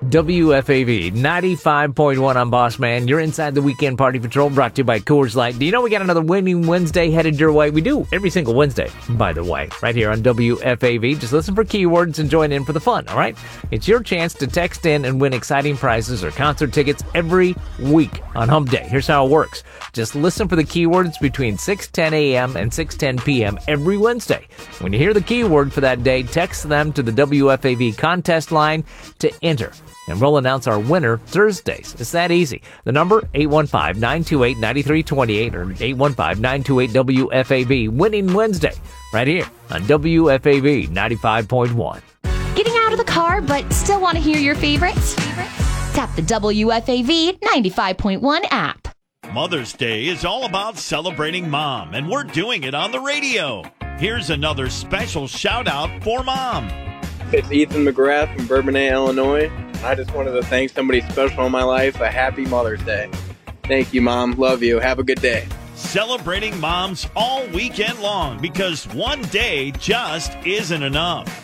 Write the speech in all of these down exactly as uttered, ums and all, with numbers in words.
W F A V ninety-five point one. I'm Boss Man. You're inside the Weekend Party Patrol, brought to you by Coors Light. Do you know we got another Winning Wednesday headed your way? We do every single Wednesday, by the way, right here on W F A V. Just listen for keywords and join in for the fun, all right? It's your chance to text in and win exciting prizes or concert tickets every week on Hump Day. Here's how it works. Just listen for the keywords between six ten a.m. and six ten p.m. every Wednesday. When you hear the keyword for that day, text them to the W F A V contest line to enter. And we'll announce our winner Thursdays. It's that easy. The number, eight one five, nine two eight, nine three two eight or eight one five, nine two eight, W F A V. Winning Wednesday, right here on W F A V ninety-five point one. Getting out of the car but still want to hear your favorites? Tap the W F A V ninety-five point one app. Mother's Day is all about celebrating Mom, and we're doing it on the radio. Here's another special shout-out for Mom. It's Ethan McGrath from Bourbonnais, Illinois. I just wanted to thank somebody special in my life. A happy Mother's Day. Thank you, Mom. Love you. Have a good day. Celebrating moms all weekend long, because one day just isn't enough.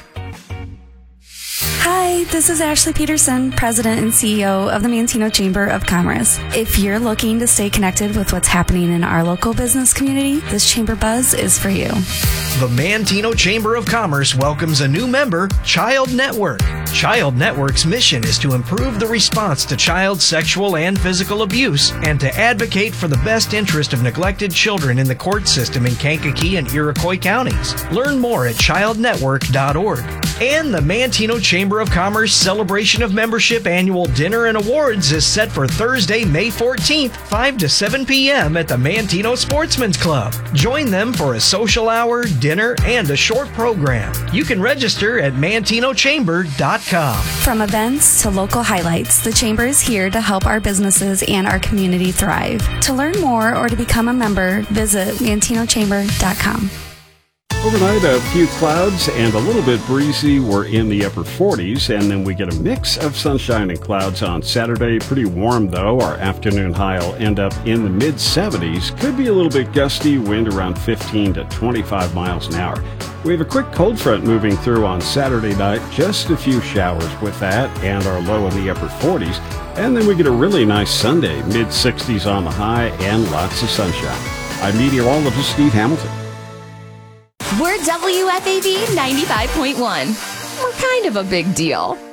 Hi, this is Ashley Peterson, President and C E O of the Manteno Chamber of Commerce. If you're looking to stay connected with what's happening in our local business community, this Chamber Buzz is for you. The Manteno Chamber of Commerce welcomes a new member, Child Network. Child Network's mission is to improve the response to child sexual and physical abuse and to advocate for the best interest of neglected children in the court system in Kankakee and Iroquois counties. Learn more at child network dot org. And the Manteno Chamber of Commerce Celebration of Membership Annual Dinner and Awards is set for Thursday, May fourteenth, five to seven p.m. at the Manteno Sportsman's Club. Join them for a social hour, dinner, and a short program. You can register at manteno chamber dot com. From events to local highlights, the Chamber is here to help our businesses and our community thrive. To learn more or to become a member, visit manteno chamber dot com. Overnight, a few clouds and a little bit breezy. We're in the upper forties, and then we get a mix of sunshine and clouds on Saturday. Pretty warm, though. Our afternoon high will end up in the mid seventies. Could be a little bit gusty, wind around fifteen to twenty-five miles an hour. We have a quick cold front moving through on Saturday night. Just a few showers with that, and our low in the upper forties. And then we get a really nice Sunday, mid sixties on the high, and lots of sunshine. I'm meteorologist Steve Hamilton. We're W F A V ninety-five point one. We're kind of a big deal.